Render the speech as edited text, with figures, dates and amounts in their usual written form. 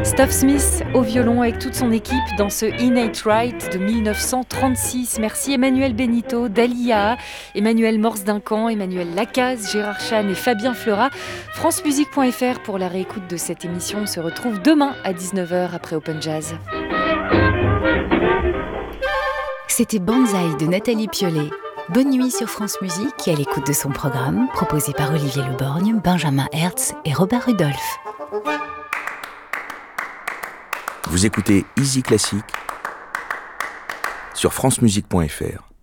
Stuff Smith au violon avec toute son équipe dans ce Innate Right de 1936. Merci Emmanuel Benito, Dalia, Emmanuel Morse-Duncan, Emmanuel Lacaze, Gérard Chan et Fabien Fleurat. francemusique.fr pour la réécoute de cette émission. On se retrouve demain à 19h après Open Jazz. C'était Banzai de Nathalie Piollet. Bonne nuit sur France Musique et à l'écoute de son programme proposé par Olivier Leborgne, Benjamin Hertz et Robert Rudolph. Vous écoutez Easy Classic sur francemusique.fr.